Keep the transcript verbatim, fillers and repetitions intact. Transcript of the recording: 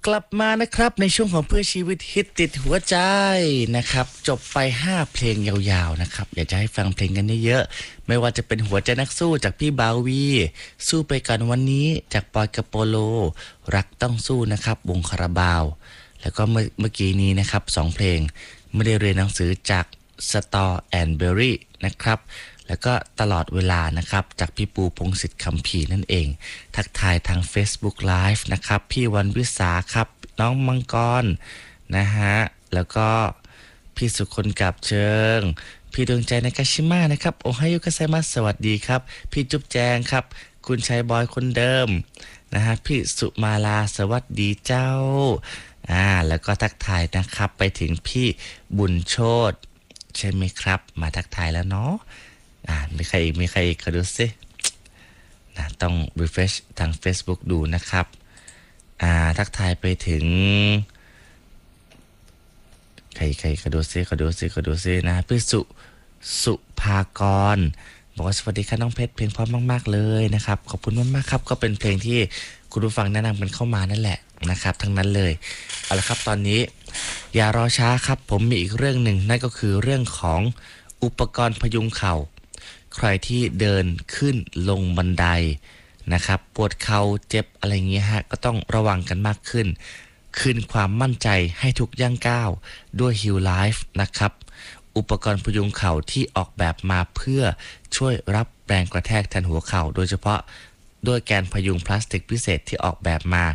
กลับมานะครับในช่วงของเพื่อชีวิตฮิตติดหัวใจนะครับจบไปห้าเพลงยาวๆนะครับอยากจะให้ฟังเพลงกันเยอะๆไม่ว่าจะเป็นหัวใจนักสู้จากพี่บาวีสู้ไปกันวันนี้จากปอยกระโปโลรักต้องสู้นะครับวงคาราบาวแล้วก็เมื่อเมื่อกี้นี้นะครับสองเพลงไม่ได้เรียนหนังสือจากสตอแอนด์เบอรี่นะครับแล้วก็ตลอดเวลานะครับจากพี่ปูพงศิษฐ์คำภีร์นั่นเองทักทายทาง Facebook Live นะครับพี่วันวิสาครับน้องมังกรนะฮะแล้วก็พี่สุคนกับเชิงพี่ดวงใจในกาชิมะนะครับโอไฮโอกัสไซมัสสวัสดีครับพี่จุ๊บแจงครับคุณชัยบอยคนเดิมนะฮะพี่สุมาลาสวัสดีเจ้าอ่าแล้วก็ทักทายนะครับไปถึงพี่บุญโชติใช่ไหมครับมาทักทายแล้วเนาะอ่ามีใครอีกมีใครอีกขอดูสินะต้อง refresh ทาง Facebook ดูนะครับอ่าทักทายไปถึงใครใครขอดูสิขอดูสิขอดูสินะพี่สุสุภากรบอกว่าสวัสดีค่ะน้องเพชรเพลงเพราะมากๆเลยนะครับขอบคุณมากๆครับก็เป็นเพลงที่คุณผู้ฟังแนะนำกันเข้ามานั่นแหละนะครับทั้งนั้นเลยเอาละครับตอนนี้อย่ารอช้าครับผมมีอีกเรื่องหนึ่งนั่นก็คือเรื่องของอุปกรณ์พยุงเข่าใครที่เดินขึ้นลงบันไดนะครับปวดเข่าเจ็บอะไรเงี้ยฮะก็ต้องระวังกันมากขึ้นคืนความมั่นใจให้ทุกย่างก้าวด้วย Heal Life นะครับอุปกรณ์พยุงเข่าที่ออกแบบมาเพื่อช่วยรับแรงกระแทกแทนหัวเข่าโดยเฉพาะด้วยแกนพยุงพลาสติกพิเศษที่ออกแบบมา